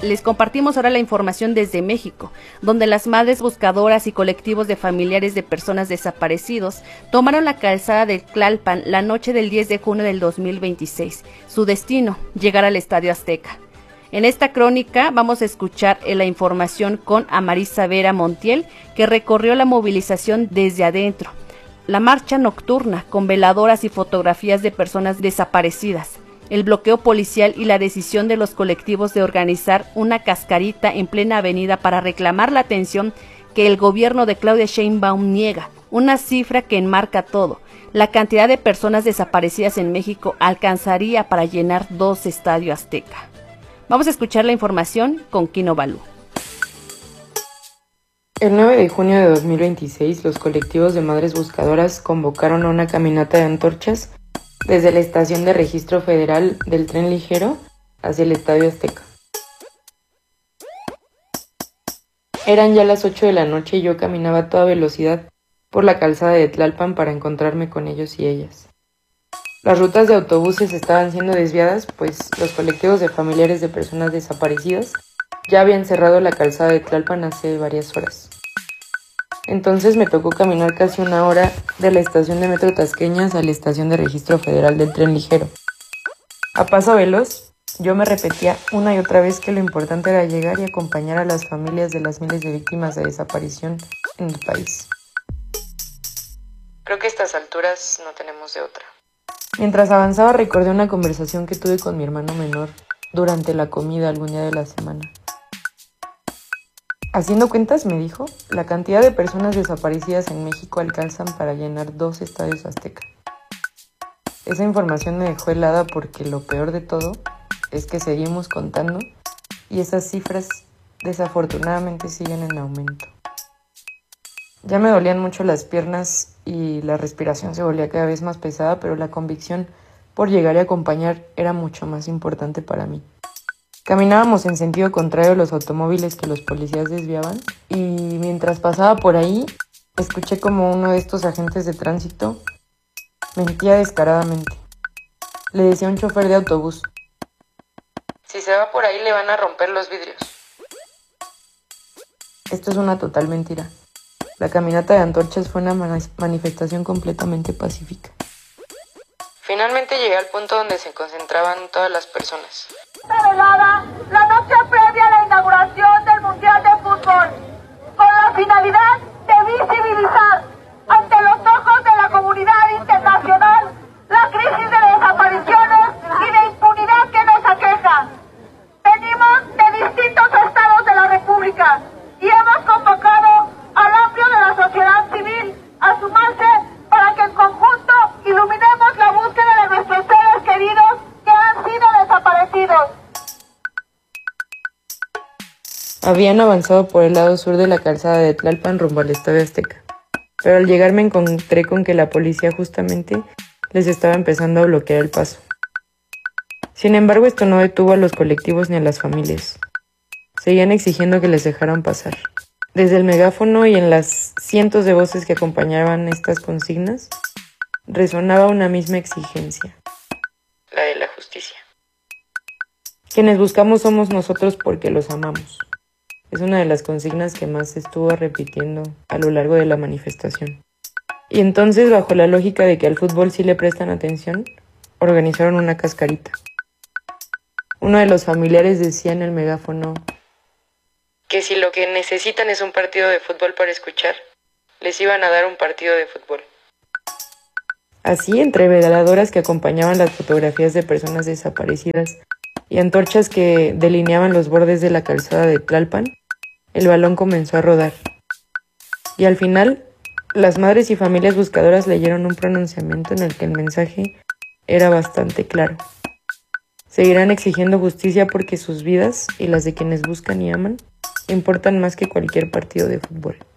Les compartimos ahora la información desde México, donde las madres buscadoras y colectivos de familiares de personas desaparecidos tomaron la calzada de Tlalpan la noche del 10 de junio del 2026. Su destino, llegar al Estadio Azteca. En esta crónica vamos a escuchar la información con Amarisa Vera Montiel, que recorrió la movilización desde adentro. La marcha nocturna con veladoras y fotografías de personas desaparecidas. El bloqueo policial y la decisión de los colectivos de organizar una cascarita en plena avenida para reclamar la atención que el gobierno de Claudia Sheinbaum niega, una cifra que enmarca todo. La cantidad de personas desaparecidas en México alcanzaría para llenar 2 estadios Azteca. Vamos a escuchar la información con Kino Balú. El 9 de junio de 2026, los colectivos de madres buscadoras convocaron a una caminata de antorchas desde la estación de registro federal del tren ligero hacia el Estadio Azteca. Eran ya las 8 de la noche y yo caminaba a toda velocidad por la calzada de Tlalpan para encontrarme con ellos y ellas. Las rutas de autobuses estaban siendo desviadas, pues los colectivos de familiares de personas desaparecidas ya habían cerrado la calzada de Tlalpan hace varias horas. Entonces me tocó caminar casi 1 hora de la estación de Metro Tasqueñas a la estación de registro federal del tren ligero. A paso veloz, yo me repetía una y otra vez que lo importante era llegar y acompañar a las familias de las miles de víctimas de desaparición en el país. Creo que a estas alturas no tenemos de otra. Mientras avanzaba recordé una conversación que tuve con mi hermano menor durante la comida algún día de la semana. Haciendo cuentas, me dijo, la cantidad de personas desaparecidas en México alcanzan para llenar 2 estadios Azteca. Esa información me dejó helada porque lo peor de todo es que seguimos contando y esas cifras desafortunadamente siguen en aumento. Ya me dolían mucho las piernas y la respiración se volvía cada vez más pesada, pero la convicción por llegar y acompañar era mucho más importante para mí. Caminábamos en sentido contrario a los automóviles que los policías desviaban y mientras pasaba por ahí, escuché como uno de estos agentes de tránsito mentía descaradamente. Le decía a un chofer de autobús: si se va por ahí le van a romper los vidrios. Esto es una total mentira. La caminata de antorchas fue una manifestación completamente pacífica. Finalmente llegué al punto donde se concentraban todas las personas. Velada la noche previa a la inauguración del Mundial de Fútbol, con la finalidad de visibilizar ante los ojos de la comunidad internacional la crisis de desapariciones y de impunidad que nos aqueja. Venimos de distintos estados de la República y hemos convocado al amplio de la sociedad civil a sumarse para que en conjunto iluminemos la búsqueda de nuestros seres queridos que han sido desaparecidos. Habían avanzado por el lado sur de la calzada de Tlalpan rumbo al Estadio Azteca, pero al llegar me encontré con que la policía justamente les estaba empezando a bloquear el paso. Sin embargo, esto no detuvo a los colectivos ni a las familias. Seguían exigiendo que les dejaran pasar. Desde el megáfono y en las cientos de voces que acompañaban estas consignas, resonaba una misma exigencia: la de la justicia. Quienes buscamos somos nosotros porque los amamos. Es una de las consignas que más se estuvo repitiendo a lo largo de la manifestación. Y entonces, bajo la lógica de que al fútbol sí le prestan atención, organizaron una cascarita. Uno de los familiares decía en el megáfono que si lo que necesitan es un partido de fútbol para escuchar, les iban a dar un partido de fútbol. Así, entre veladoras que acompañaban las fotografías de personas desaparecidas y antorchas que delineaban los bordes de la calzada de Tlalpan, el balón comenzó a rodar. Y al final, las madres y familias buscadoras leyeron un pronunciamiento en el que el mensaje era bastante claro. Seguirán exigiendo justicia porque sus vidas y las de quienes buscan y aman importan más que cualquier partido de fútbol.